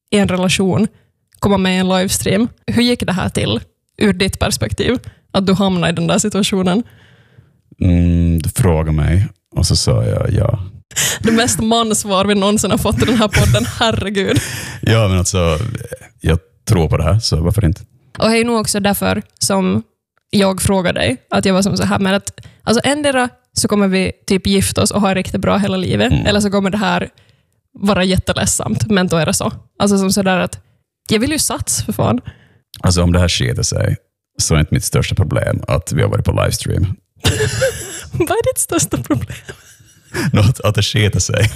i en relation komma med i en livestream. Hur gick det här till ur ditt perspektiv? Att du hamnade i den där situationen? Du frågade mig och så sa jag ja. Det mest mansvar vi någonsin har fått i den här podden, herregud. Ja, men alltså, jag tror på det här, så varför inte? Och det är nog också därför som jag frågade dig, att jag var som så här med att alltså ändra så kommer vi typ gifta oss och ha riktigt bra hela livet, eller så kommer det här vara jätteledsamt, men då är det så. Alltså som sådär att jag vill ju satsa för fan. Alltså om det här skiter sig så är inte mitt största problem att vi har varit på livestream. Vad är ditt största problem? Att det skiter sig.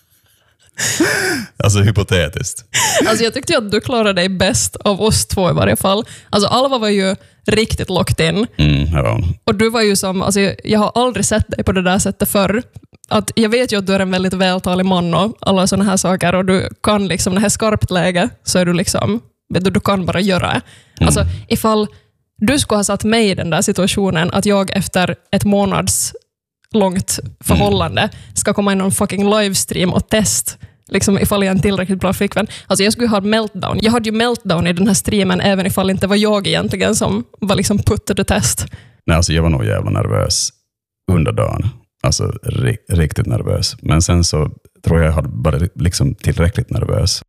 Alltså hypotetiskt. Alltså jag tyckte ju att du klarade dig bäst av oss två i varje fall. Alltså Alva var ju riktigt locked in. Ja. Och du var ju som, alltså jag har aldrig sett dig på det där sättet förr. Att jag vet ju att du är en väldigt vältalig man och alla sådana här saker, och du kan liksom, det här skarpt läge så är du liksom, du kan bara göra det. Alltså ifall du skulle ha satt mig i den där situationen att jag efter ett månads långt förhållande ska komma in någon fucking livestream och test liksom ifall jag är en tillräckligt bra flickvän. Alltså jag skulle ha meltdown. Jag hade ju meltdown i den här streamen även ifall det inte var jag egentligen som var liksom put to the test. Nej, alltså jag var nog jävla nervös under dagen. Alltså riktigt nervös. Men sen så tror jag hade bara liksom tillräckligt nervös.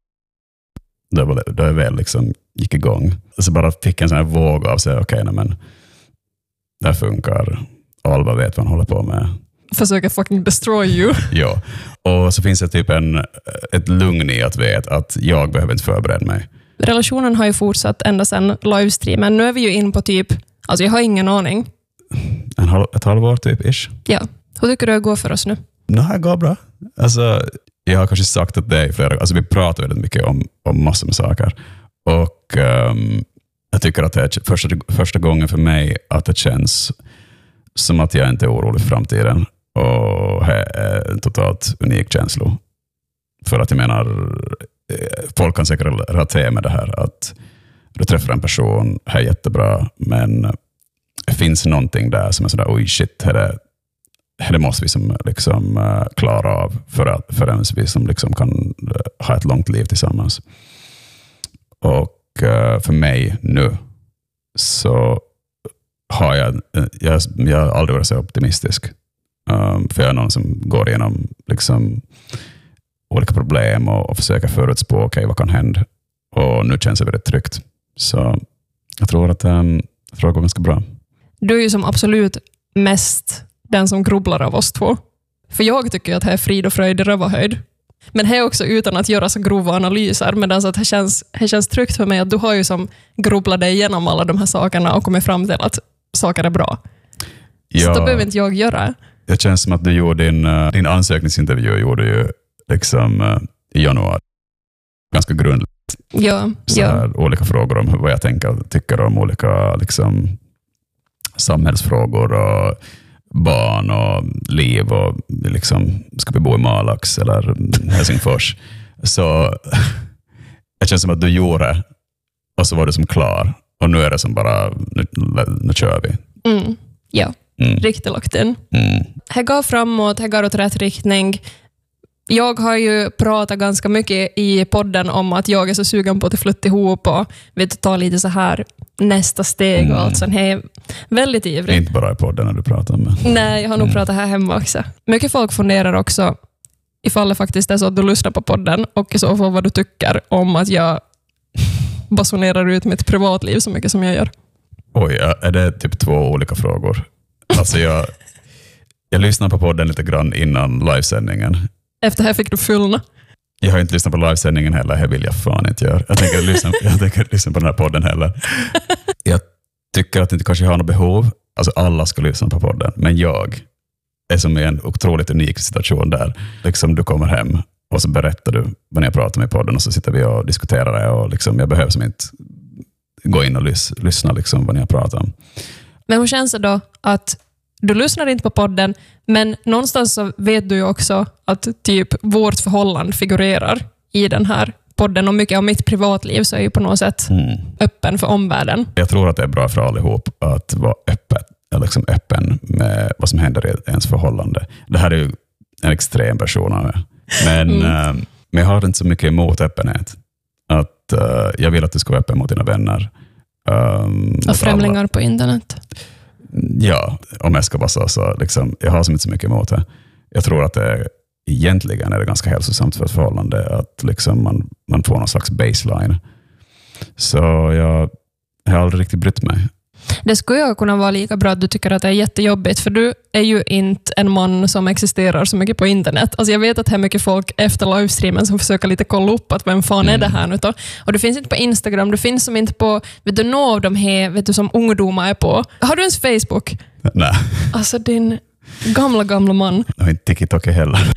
Då jag väl liksom gick igång. Så bara fick en sån här våg av sig. Okej, men det här funkar. Alva vet vad han håller på med. Försöker fucking destroy you. Ja, och så finns det typ ett lugn i att veta att jag behöver inte förbereda mig. Relationen har ju fortsatt ända sedan livestreamen. Nu är vi ju in på typ, alltså jag har ingen aning. Ett halvår typ, ish. Ja, hur tycker du det går för oss nu? Det här går bra. Alltså, jag har kanske sagt att det är flera, alltså vi pratar väldigt mycket om massor med saker. Och jag tycker att det är första gången för mig att det känns som att jag inte är orolig för framtiden. Och det är en totalt unik känsla. För att jag menar, folk kan säkert relatera med det här. Att du träffar en person, det är jättebra, men det finns någonting där som är sådär, oj shit, det måste vi som liksom klara av förrän vi som liksom kan ha ett långt liv tillsammans. Och för mig nu så har jag har aldrig varit så optimistisk. För jag är någon som går igenom liksom olika problem och försöker förutspå okej, vad kan hända. Och nu känns det väldigt tryggt. Så jag tror att det går ganska bra. Du är ju som absolut mest den som grubblar av oss två. För jag tycker att det är frid och fröjd i rövarhöjd. Men det är också utan att göra så grova analyser. Men alltså att det känns tryggt för mig att du har ju som grubblat dig igenom alla de här sakerna och kommit fram till att saker är bra. Ja, så då behöver inte jag göra. Det känns som att du gjorde din ansökningsintervju gjorde ju liksom i januari. Ganska grundligt. Ja. Olika frågor om vad jag tycker om olika liksom, samhällsfrågor och barn och liv och liksom, ska vi bo i Malax eller Helsingfors. Så det känns som att du gjorde och så var du som klar. Och nu är det som bara, nu kör vi. Ja, riktigt locked in. Det går framåt, det går åt rätt riktning. Jag har ju pratat ganska mycket i podden om att jag är så sugen på att flytta ihop och vill ta lite så här nästa steg och allt sånt. Jag är väldigt ivrig. Inte bara i podden när du pratar med. Nej, jag har nog pratat här hemma också. Mycket folk funderar också ifall det faktiskt är så att du lyssnar på podden och i så fall vad du tycker om att jag basunerar ut mitt privatliv så mycket som jag gör. Oj, är det typ 2 olika frågor? Alltså jag lyssnar på podden lite grann innan livesändningen. Efter här fick du fyllna. Jag har inte lyssnat på livesändningen heller. Det vill jag fan inte göra. Jag tänker lyssna på den här podden heller. Jag tycker att det inte kanske har något behov. Alltså alla ska lyssna på podden. Men jag är som i en otroligt unik situation där. Liksom du kommer hem och så berättar du vad ni pratar med i podden och så sitter vi och diskuterar det. Och liksom, jag behöver som inte gå in och lyssna liksom vad ni har pratat om. Men hur känns det då att du lyssnar inte på podden, men någonstans så vet du ju också att typ vårt förhållande figurerar i den här podden och mycket av mitt privatliv så är ju på något sätt öppen för omvärlden. Jag tror att det är bra för allihop att vara öppen med vad som händer i ens förhållande. Det här är ju en extrem person av det. Men jag har inte så mycket emot öppenhet. Att jag vill att du ska vara öppen mot dina vänner. Och främlingar på internet. Ja, om jag ska vara så liksom, jag har inte så mycket emot det. Jag tror att det egentligen är det ganska hälsosamt för ett förhållande att liksom man får någon slags baseline. Så jag har aldrig riktigt brytt mig. Det skulle ju kunna vara lika bra att du tycker att det är jättejobbigt, för du är ju inte en man som existerar så mycket på internet. Alltså jag vet att det är mycket folk efter livestreamen som försöker lite kolla upp att vem fan är det här nu då? Och du finns inte på Instagram, du finns som inte på, vet du, några av de här, vet du, som ungdomar är på. Har du ens Facebook? Nej. Alltså din gamla man. Och inte TikTok heller.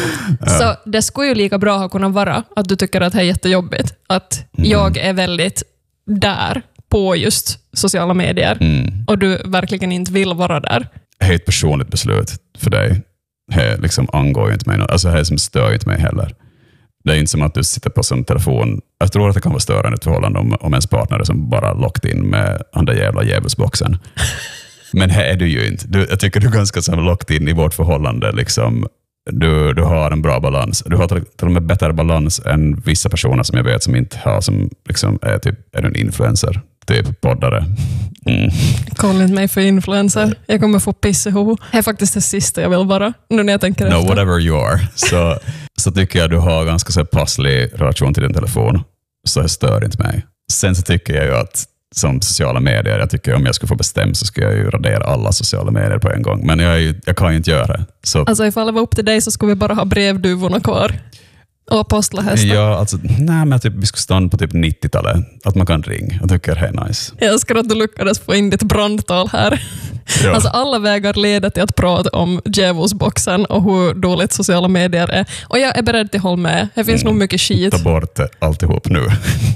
Så det skulle ju lika bra ha kunnat vara att du tycker att det är jättejobbigt. Att jag är väldigt där på just sociala medier och du verkligen inte vill vara där. Det är ett personligt beslut för dig. Det liksom angår ju inte mig. Alltså det som stör inte mig heller. Det är inte som att du sitter på som telefon. Jag tror att det kan vara störande ett förhållande om ens partner är som bara locked in med andra jävla djävulsboxen. Men här är du ju inte. Jag tycker du är ganska som locked in i vårt förhållande. Liksom. Du har en bra balans. Du har till och med bättre balans än vissa personer som jag vet som inte har, som liksom är du en influencer, typ poddare. Kolla inte mig för influencer. Jag kommer få piss i huvudet. Det är faktiskt det sista jag vill vara. Nu när jag tänker efter. No, whatever you are. Så tycker jag du har ganska så passlig relation till din telefon. Så det stör inte mig. Sen så tycker jag ju att som sociala medier, jag tycker om jag skulle få bestämma så skulle jag ju radera alla sociala medier på en gång. Men jag kan ju inte göra det. Så. Alltså ifall det var upp till dig så skulle vi bara ha brevduvorna kvar. Och apostlahästar. Ja, alltså, nej, men typ, vi skulle stanna på typ 90-talet. Att man kan ringa. Jag tycker det är nice. Jag älskar att du lyckades få in ditt brandtal här. Ja. Alltså alla vägar leder till att prata om djävulsboxen och hur dåligt sociala medier är. Och jag är beredd till att hålla med. Det finns nog mycket skit. Ta bort alltihop nu.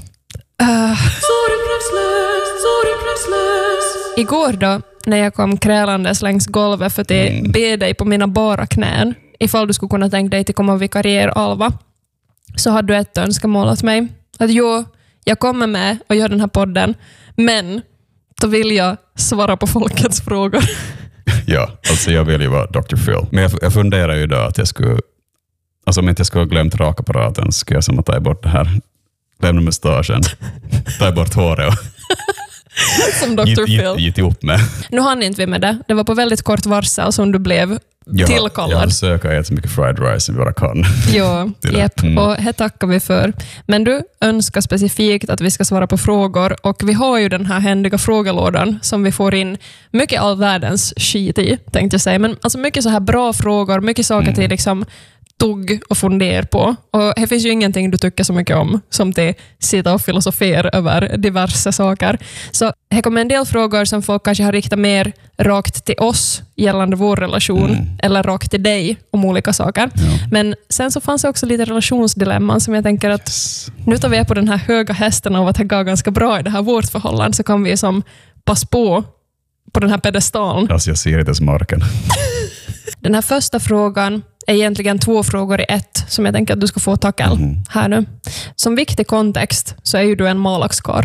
Igår då, när jag kom krälandes längs golvet för att be dig på mina bara knän, ifall du skulle kunna tänka dig till att komma och vikariera Alva, så hade du ett önskemål åt mig. Att jag kommer med och gör den här podden, men då vill jag svara på folkets frågor. Ja, alltså jag vill ju vara Dr. Phil. Men jag funderar ju idag att jag skulle, alltså om inte jag skulle ha glömt rakapparaten, så skulle jag som att ta bort det här, lämna mustaschen, ta bort håret och som Dr. Phil. Gitt ihop med. Nu hann inte vi med det. Det var på väldigt kort varsel som du blev tillkallad. Jag försöker äta så mycket fried rice som vi bara kan. Ja, och det tackar vi för. Men du önskar specifikt att vi ska svara på frågor, och vi har ju den här händiga frågelådan som vi får in mycket all världens skit i, tänkte jag säga. Men alltså mycket så här bra frågor, mycket saker till liksom tugg och fundera på. Och det finns ju ingenting du tycker så mycket om som till sitta och filosofera över diverse saker. Så det kommer en del frågor som folk kanske har riktat mer rakt till oss gällande vår relation eller rakt till dig om olika saker. Ja. Men sen så fanns det också lite relationsdilemman som jag tänker att nu tar vi på den här höga hästen av att det går ganska bra i det här vårt förhållande, så kan vi som pass på den här pedestalen. Alltså jag ser inte marken. Den här första frågan är egentligen 2 frågor i ett som jag tänker att du ska få tackla här nu. Som viktig kontext så är ju du en Malaxkar.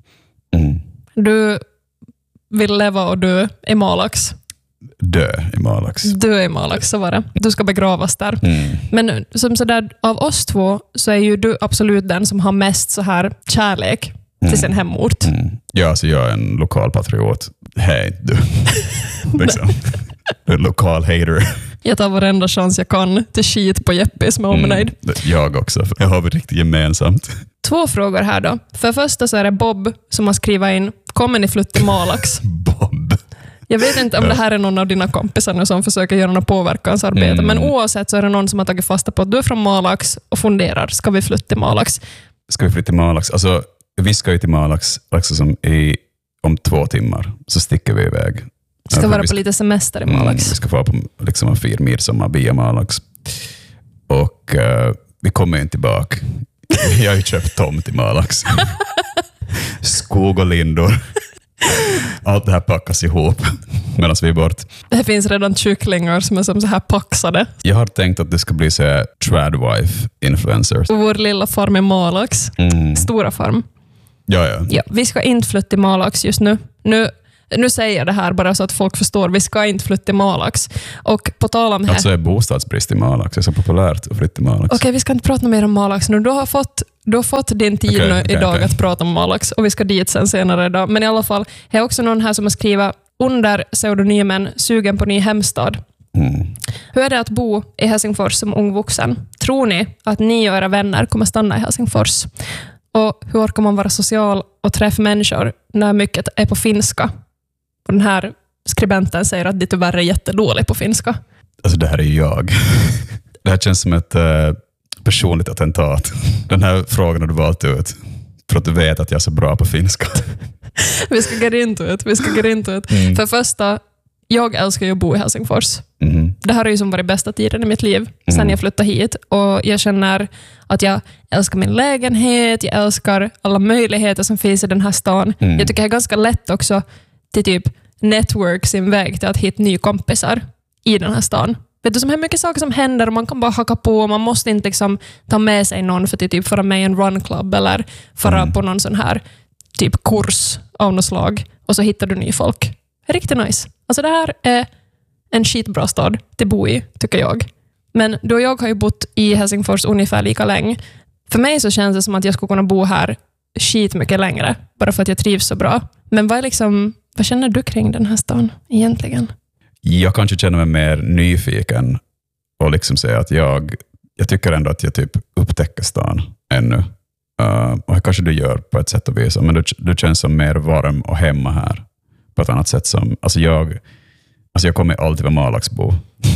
Du vill leva och dö i Malax. Dö i Malax. Dö i Malax, så var det. Du ska begravas där. Men som sådär, av oss 2 så är ju du absolut den som har mest så här kärlek till sin hemort. Ja, så jag är en lokal patriot. Hej, du. Liksom. En lokal hater. Jag tar varenda chans jag kan till skit på Jeppis med omnejd. Jag också. Jag har vi riktigt gemensamt. 2 frågor här då. För första så är det Bob som har skrivit in: kommer ni flytta till Malax? Bob. Jag vet inte om det här är någon av dina kompisar nu som försöker göra något påverkansarbete. Men oavsett så är det någon som har tagit fasta på att du är från Malax och funderar: ska vi flytta till Malax? Ska vi flytta till Malax? Alltså, vi ska ju till Malax som om 2 timmar. Så sticker vi iväg. Ska vara på lite semester i Malax. Vi ska få på liksom en 4 midsommar via Malax. Och vi kommer inte tillbaka. Jag har ju köpt tomt i Malax. Skog och lindor. Allt det här packas ihop medan vi är bort. Det finns redan kycklingar som är som så här paxade. Jag har tänkt att det ska bli så här tradwife-influencers. Vår lilla farm i Malax. Stora farm. Ja. Vi ska inte flytta till Malax just nu. Nu säger jag det här bara så att folk förstår. Vi ska inte flytta till Malax. Och på tal om det här... Alltså är bostadsbrist i Malax. Det är så populärt att flytta till Malax. Okej, vi ska inte prata mer om Malax nu. Du har fått du har fått din tid nu idag att prata om Malax och vi ska dit sen senare idag. Men i alla fall, det är också någon här som har skrivit under pseudonymen Sugen på ny hemstad. Hur är det att bo i Helsingfors som ung vuxen? Tror ni att ni och era vänner kommer stanna i Helsingfors? Och hur orkar man vara social och träffa människor när mycket är på finska? Och den här skribenten säger att det tyvärr är jättedålig på finska. Alltså det här är jag. Det här känns som ett personligt attentat. Den här frågan har du valt ut för att du vet att jag är så bra på finska. Vi ska get into it. För första, jag älskar ju att bo i Helsingfors. Det här har ju som varit bästa tiden i mitt liv sen jag flyttade hit. Och jag känner att jag älskar min lägenhet, jag älskar alla möjligheter som finns i den här stan. Jag tycker det är ganska lätt också till typ network sin väg till att hitta nya kompisar i den här stan. Vet du, så här mycket saker som händer och man kan bara haka på och man måste inte liksom ta med sig någon för att typ föra med en run club eller föra på någon sån här typ kurs av något slag och så hittar du ny folk. Det är riktigt nice. Alltså det här är en skitbra stad att bo i, tycker jag. Men då jag har ju bott i Helsingfors ungefär lika länge. För mig så känns det som att jag skulle kunna bo här skit mycket längre, bara för att jag trivs så bra. Men vad känner du kring den här stan egentligen? Jag kanske känner mig mer nyfiken och liksom säga att jag tycker ändå att jag typ upptäcker stan ännu. Och det kanske du gör på ett sätt och vis, men du känns som mer varm och hemma här på ett annat sätt. Jag kommer alltid vara Malaxbo.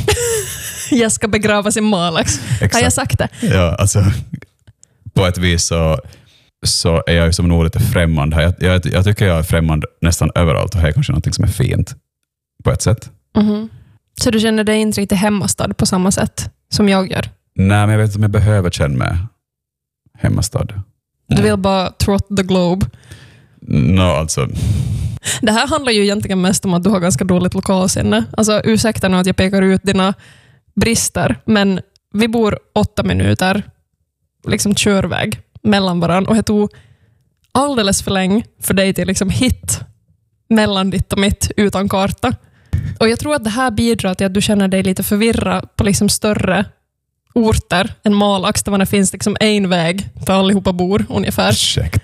Jag ska begravas i Malax. Exakt. Har jag sagt det? Ja, alltså på ett vis så är jag ju som nog lite främmande här. Jag tycker jag är främmande nästan överallt och här är kanske något som är fint på ett sätt. Så du känner dig inte riktigt hemmastad på samma sätt som jag gör? Nej, men jag vet inte om jag behöver känna mig hemmastad. Du vill bara trot the globe? Alltså. Det här handlar ju egentligen mest om att du har ganska dåligt lokalsinne. Alltså ursäkta nu att jag pekar ut dina brister, men vi bor 8 minuter liksom körväg mellan varandra och det tog alldeles för länge för dig till liksom hit mellan ditt och mitt utan karta. Och jag tror att det här bidrar till att du känner dig lite förvirrad på liksom större orter än Malax, där det finns liksom en väg för allihopa bor ungefär. Ursäkta.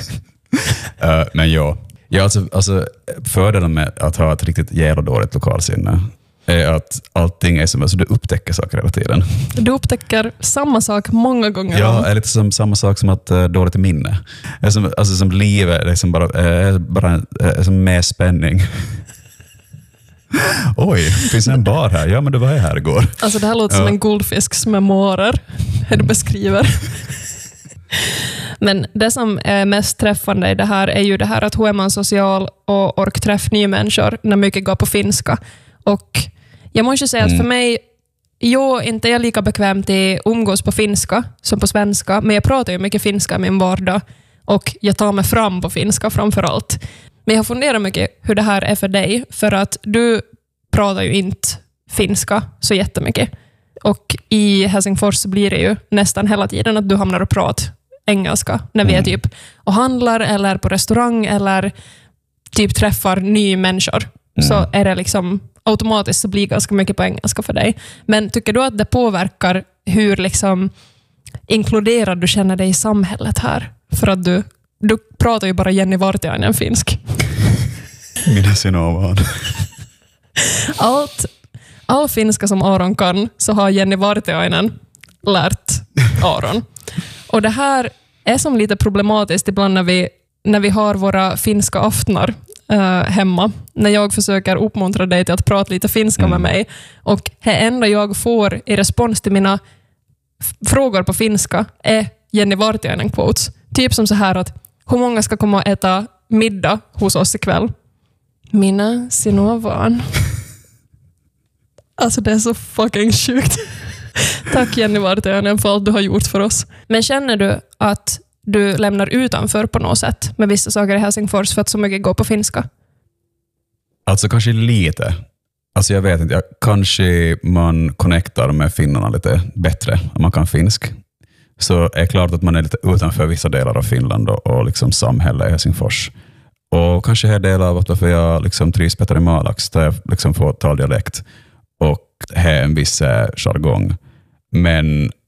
Men ja, alltså fördelen med att ha ett riktigt jävla dåligt lokalsinne är att allting är som, alltså du upptäcker saker hela tiden. Du upptäcker samma sak många gånger. Ja, är lite som samma sak som att dåligt minne. Som livet är som bara som mer spänning. Oj, finns det en bar här? Ja, men det var här igår. Alltså det här låter som en guldfisks memoarer, hur du beskriver. Men det som är mest träffande i det här är ju det här att hur är man social och ork träffa nya människor när mycket går på finska. Och jag måste säga att för mig, inte är jag lika bekväm till att umgås på finska som på svenska, men jag pratar ju mycket finska i min vardag och jag tar mig fram på finska framför allt. Men jag har funderat mycket hur det här är för dig, för att du pratar ju inte finska så jättemycket. Och i Helsingfors så blir det ju nästan hela tiden att du hamnar och pratar engelska när vi är typ och handlar eller på restaurang eller typ träffar nya människor. Så är det liksom automatiskt så blir ganska mycket på engelska för dig. Men tycker du att det påverkar hur liksom inkluderad du känner dig i samhället här? För att du pratar ju bara Jenny Vartiainen finsk. Minä sinua vaan. All finska som Aron kan så har Jenny Vartiainen lärt Aron. Och det här är som lite problematiskt ibland när vi har våra finska aftnar hemma. När jag försöker uppmuntra dig till att prata lite finska med mig. Och det enda jag får i respons till mina frågor på finska är Jenny Vartiainen quotes. Typ som så här att hur många ska komma och äta middag hos oss ikväll? Minä sinua vaan. Alltså det är så fucking sjukt. Tack Jenny Vartiainen för allt du har gjort för oss. Men känner du att du lämnar utanför på något sätt med vissa saker i Helsingfors för att så mycket går på finska? Alltså kanske lite. Alltså jag vet inte. Kanske man connectar med finnarna lite bättre om man kan finsk. Så är det klart att man är lite utanför vissa delar av Finland och liksom samhälle i Helsingfors. Och kanske är del av varför jag liksom trivs bättre i Malax där jag liksom får tala dialekt och har en viss jargong. Men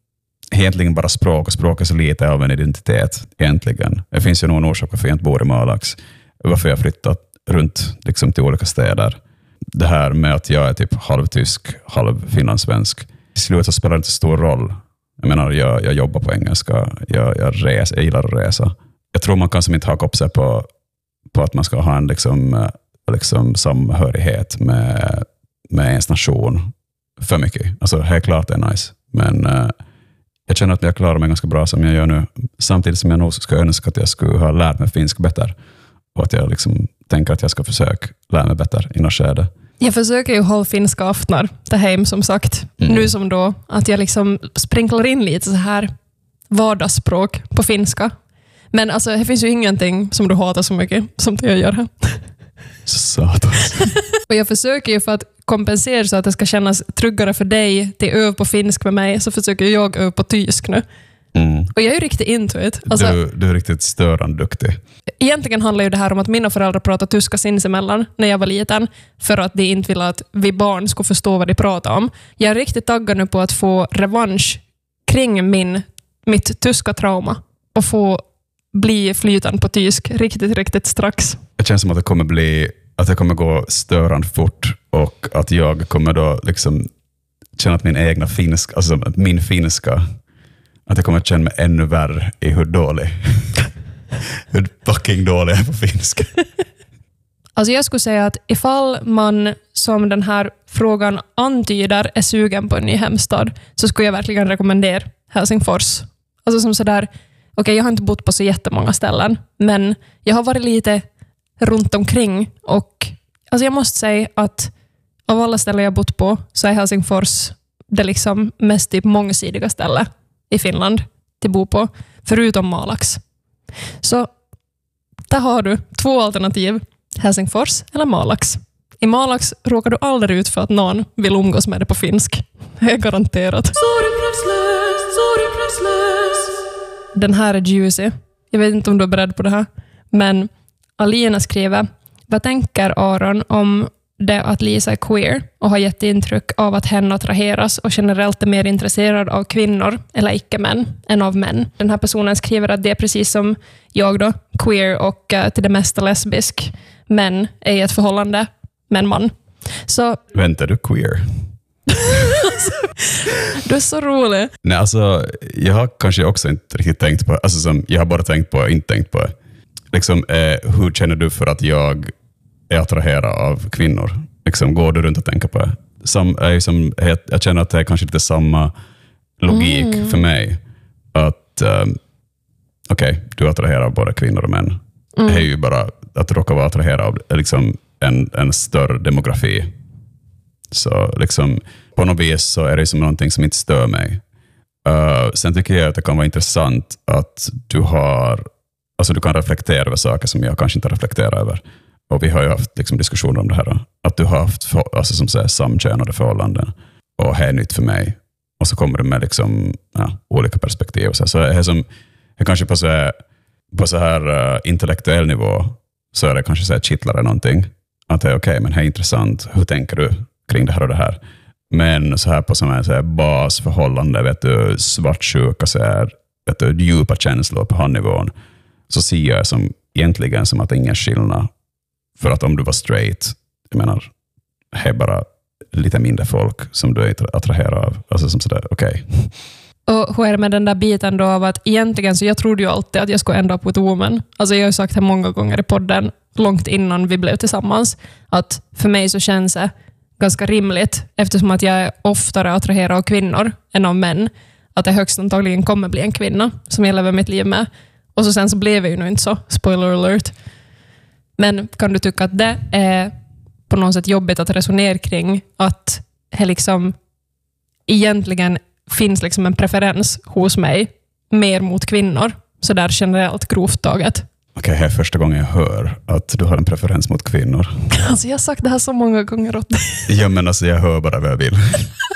egentligen bara språk, och språk är så lite av en identitet egentligen. Det finns ju någon orsak varför jag inte bor i Malax, varför jag flyttat runt liksom, till olika städer. Det här med att jag är typ halvtysk, halv finlandssvensk, i slutet spelar det inte stor roll. Jag menar, jag jobbar på engelska, jag gillar att resa. Jag tror man kan som inte haka upp sig på att man ska ha en liksom samhörighet med ens nation för mycket. Alltså helt klart det är nice. Men jag känner att jag klarar mig ganska bra som jag gör nu. Samtidigt som jag nog ska önska att jag skulle ha lärt mig finsk bättre. Och att jag liksom tänker att jag ska försöka lära mig bättre i något skede. Jag försöker ju hålla finska aftnar det hem som sagt. Nu som då att jag liksom sprinklar in lite så här vardagsspråk på finska. Men alltså det finns ju ingenting som du hatar så mycket som det jag gör här. Satans. Och jag försöker ju för att kompensera så att det ska kännas tryggare för dig till öv på finsk med mig, så försöker jag öva på tysk nu. Och jag är ju riktigt into it. Alltså, du är riktigt störande duktig. Egentligen handlar ju det här om att mina föräldrar pratade tyska sinsemellan när jag var liten, för att de inte ville att vi barn skulle förstå vad de pratade om. Jag är riktigt taggad nu på att få revansch kring mitt tyska trauma och få bli flytande på tysk riktigt strax. Det känns som att det kommer gå störande fort, och att jag kommer då liksom känna att min finska, att jag kommer att känna mig ännu värre i hur dålig hur fucking dålig jag är på finska. Alltså jag skulle säga att ifall man, som den här frågan antyder, är sugen på en ny hemstad, så skulle jag verkligen rekommendera Helsingfors. Alltså som sådär, okej, jag har inte bott på så jättemånga ställen, men jag har varit lite runt omkring, och alltså jag måste säga att av alla ställen jag bott på så är Helsingfors det liksom mest typ mångsidiga stället i Finland till bo på, förutom Malax. Så där har du 2 alternativ, Helsingfors eller Malax. I Malax råkar du aldrig ut för att någon vill umgås med dig på finsk. Det är garanterat. Den här är juicy. Jag vet inte om du är beredd på det här. Men Alina skriver: vad tänker Aron om det att Lisa är queer och har gett intryck av att hen attraheras och generellt är mer intresserad av kvinnor eller icke-män än av män? Den här personen skriver att det är precis som jag då, queer och till det mesta lesbisk, men är i ett förhållande med en man. Så väntar du queer? Du är så rolig. Nej, alltså jag har kanske också inte riktigt tänkt på, alltså jag har bara tänkt på, inte tänkt på liksom, hur känner du för att jag är attraherad av kvinnor? Liksom, går du runt och tänker på det? Jag känner att det är kanske lite samma logik för mig. Att okej, du attraherar av både kvinnor och män. Det är ju bara att råka vara attraherad av liksom en större demografi. Så liksom, på något vis så är det som någonting som inte stör mig. Sen tycker jag att det kan vara intressant att du kan reflektera över saker som jag kanske inte reflekterar över. Och vi har ju haft liksom diskussioner om det här. Att du har haft som säger, samkönade förhållanden. Och det är nytt för mig. Och så kommer det med liksom, olika perspektiv. Så det är som, kanske på så här intellektuell nivå så är det kanske så här kittlare någonting. Att det är okej, men det är intressant. Hur tänker du kring det här och det här? Men så här på så här basförhållande, vet du, svartsjuka, så här, vet du, djupa känslor på handnivån, så ser jag som egentligen som att det är ingen skillnad. För att om du var straight, jag menar, det är bara lite mindre folk som du är attraherad av. Alltså som sådär, okej. Och hur är det med den där biten då av att egentligen så jag trodde ju alltid att jag skulle ända på ett woman. Alltså jag har ju sagt det många gånger i podden, långt innan vi blev tillsammans, att för mig så känns det ganska rimligt, eftersom att jag är oftare attraherad av kvinnor än av män, att det högst antagligen kommer bli en kvinna som jag lever mitt liv med. Och så sen så blev det ju nu inte så, spoiler alert. Men kan du tycka att det är på något sätt jobbigt att resonera kring att det liksom egentligen finns liksom en preferens hos mig mer mot kvinnor, så där generellt grovt taget? Okej, här är första gången jag hör att du har en preferens mot kvinnor. Alltså jag har sagt det här så många gånger åt dig. Ja, men alltså jag hör bara vad jag vill.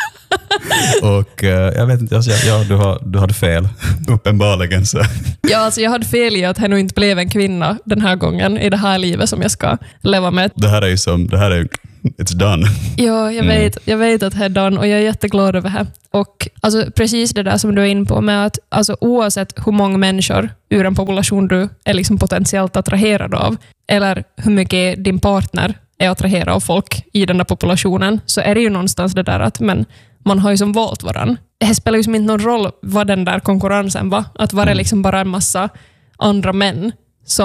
Och jag vet inte, alltså, du hade fel, uppenbarligen. Så. Ja, alltså jag hade fel i att han inte blev en kvinna den här gången i det här livet som jag ska leva med. Det här är It's done. Ja, jag vet att det är done och jag är jätteglad över det. Och alltså, precis det där som du är inne på med att alltså, oavsett hur många människor ur en population du är liksom potentiellt attraherad av eller hur mycket din partner är attraherad av folk i den där populationen, så är det ju någonstans det där att men man har ju som valt varann. Det spelar ju som inte någon roll vad den där konkurrensen var. Att var det liksom bara en massa andra män